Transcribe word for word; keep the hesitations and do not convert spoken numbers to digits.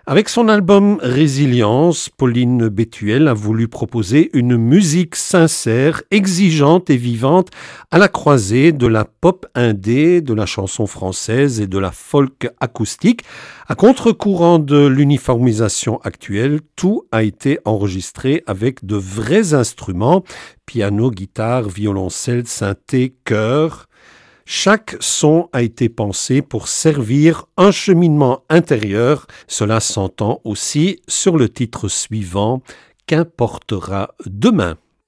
Avec son album Résilience, Pauline Bétuel a voulu proposer une musique sincère, exigeante et vivante à la croisée de la pop indé, de la chanson française et de la folk acoustique. À contre-courant de l'uniformisation actuelle, tout a été enregistré avec de vrais instruments, piano, guitare, violoncelle, synthé, chœur. Chaque son a été pensé pour servir un cheminement intérieur. Cela s'entend aussi sur le titre suivant, Qu'importera demain ?